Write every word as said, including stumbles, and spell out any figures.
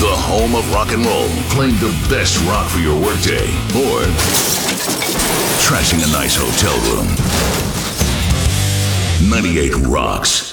The home of rock and roll, playing the best rock for your workday, or trashing a nice hotel room. ninety-eight Rocks.